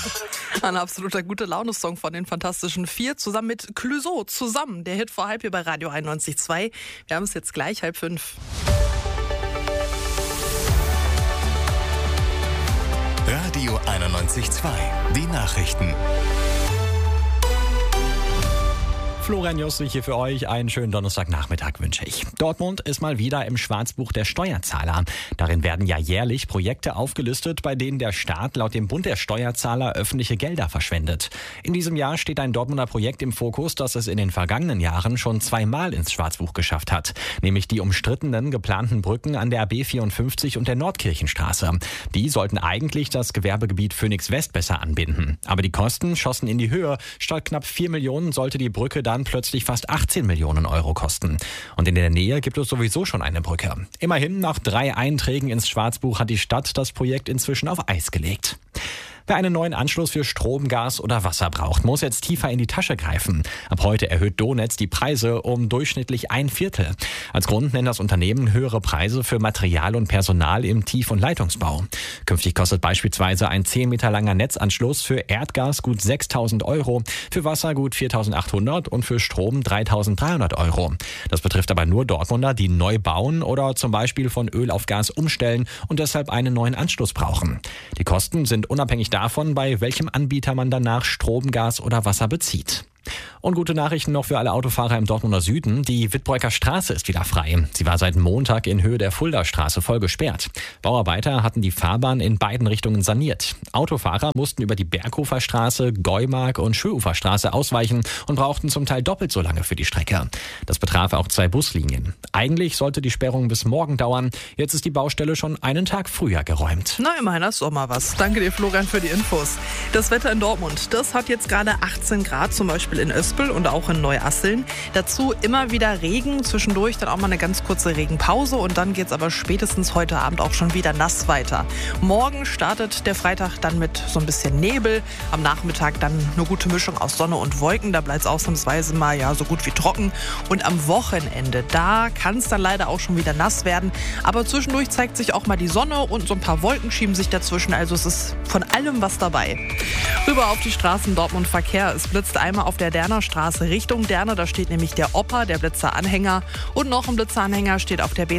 Ein absoluter Gute-Laune-Song von den Fantastischen Vier zusammen mit Clouseau. Zusammen, der Hit vor halb hier bei Radio 91.2. Wir haben es jetzt gleich 4:30. Radio 91.2, die Nachrichten. Florian Jussig hier für euch. Einen schönen Donnerstagnachmittag wünsche ich. Dortmund ist mal wieder im Schwarzbuch der Steuerzahler. Darin werden ja jährlich Projekte aufgelistet, bei denen der Staat laut dem Bund der Steuerzahler öffentliche Gelder verschwendet. In diesem Jahr steht ein Dortmunder Projekt im Fokus, das es in den vergangenen Jahren schon zweimal ins Schwarzbuch geschafft hat. Nämlich die umstrittenen geplanten Brücken an der B54 und der Nordkirchenstraße. Die sollten eigentlich das Gewerbegebiet Phoenix West besser anbinden. Aber die Kosten schossen in die Höhe. Statt knapp 4 Millionen sollte die Brücke dann plötzlich fast 18 Millionen Euro kosten. Und in der Nähe gibt es sowieso schon eine Brücke. Immerhin, nach 3 Einträgen ins Schwarzbuch hat die Stadt das Projekt inzwischen auf Eis gelegt. Wer einen neuen Anschluss für Strom, Gas oder Wasser braucht, muss jetzt tiefer in die Tasche greifen. Ab heute erhöht Donetz die Preise um durchschnittlich 1/4. Als Grund nennt das Unternehmen höhere Preise für Material und Personal im Tief- und Leitungsbau. Künftig kostet beispielsweise ein 10 Meter langer Netzanschluss für Erdgas gut 6.000 Euro, für Wasser gut 4.800 und für Strom 3.300 Euro. Das betrifft aber nur Dortmunder, die neu bauen oder zum Beispiel von Öl auf Gas umstellen und deshalb einen neuen Anschluss brauchen. Die Kosten sind unabhängig davon, bei welchem Anbieter man danach Strom, Gas oder Wasser bezieht. Und gute Nachrichten noch für alle Autofahrer im Dortmunder Süden. Die Wittbreuker Straße ist wieder frei. Sie war seit Montag in Höhe der Fuldastraße voll gesperrt. Bauarbeiter hatten die Fahrbahn in beiden Richtungen saniert. Autofahrer mussten über die Berghofer Straße, Geumark und Schöuferstraße ausweichen und brauchten zum Teil doppelt so lange für die Strecke. Das betraf auch 2 Buslinien. Eigentlich sollte die Sperrung bis morgen dauern. Jetzt ist die Baustelle schon einen Tag früher geräumt. Na, immerhin hast du auch mal was. Danke dir, Florian, für die Infos. Das Wetter in Dortmund, das hat jetzt gerade 18 Grad, zum Beispiel in Öspel und auch in Neuasseln. Dazu immer wieder Regen, zwischendurch dann auch mal eine ganz kurze Regenpause und dann geht's aber spätestens heute Abend auch schon wieder nass weiter. Morgen startet der Freitag dann mit so ein bisschen Nebel, am Nachmittag dann eine gute Mischung aus Sonne und Wolken, da bleibt es ausnahmsweise mal so gut wie trocken und am Wochenende, da kann es dann leider auch schon wieder nass werden, aber zwischendurch zeigt sich auch mal die Sonne und so ein paar Wolken schieben sich dazwischen, also es ist von allem was dabei. Rüber auf die Straßen Dortmund Verkehr, es blitzt einmal auf der Derner Straße Richtung Derne, da steht nämlich der Opa, der Blitzeranhänger und noch ein Blitzeranhänger steht auf der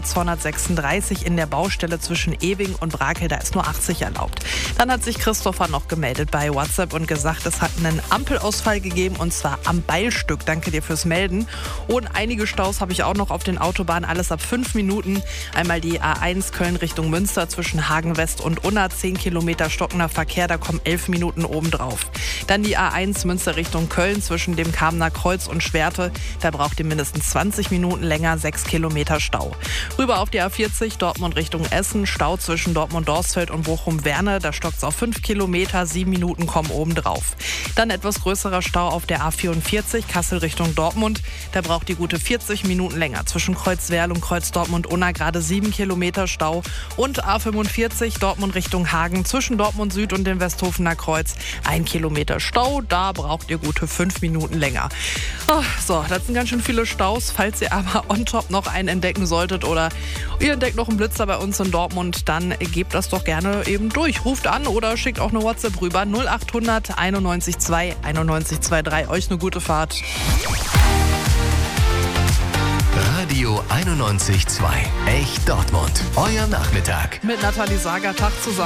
B236 in der Baustelle zwischen Ewing und Brakel, da ist nur 80 erlaubt. Dann hat sich Christopher noch gemeldet bei WhatsApp und gesagt, es hat einen Ampelausfall gegeben und zwar am Beilstück. Danke dir fürs Melden. Und einige Staus habe ich auch noch auf den Autobahnen, alles ab 5 Minuten. Einmal die A1 Köln Richtung Münster zwischen Hagen West und Unna, 10 Kilometer stockender Verkehr, da kommen 11 Minuten obendrauf. Dann die A1 Münster Richtung Köln zwischen dem Kamener Kreuz und Schwerte, da braucht ihr mindestens 20 Minuten länger, 6 Kilometer Stau. Rüber auf die A40 Dortmund Richtung Essen, Stau zwischen Dortmund-Dorsfeld und Bochum-Werne, da stockt es auf 5 Kilometer, 7 Minuten kommen obendrauf. Dann etwas größerer Stau auf der A44 Kassel Richtung Dortmund, da braucht ihr gute 40 Minuten länger. Zwischen Kreuzwerl und Kreuz Dortmund-Unna gerade 7 Kilometer Stau und A45 Dortmund Richtung Hagen zwischen Dortmund Süd und dem Westhofener Kreuz 1 Kilometer Stau, da braucht ihr gute 5 Minuten länger. So, das sind ganz schön viele Staus. Falls ihr aber on top noch einen entdecken solltet oder ihr entdeckt noch einen Blitzer bei uns in Dortmund, dann gebt das doch gerne eben durch. Ruft an oder schickt auch eine WhatsApp rüber. 0800 91 2 91 23. Euch eine gute Fahrt. Radio 91.2, echt Dortmund. Euer Nachmittag. Mit Nathalie Sager, Tag zusammen.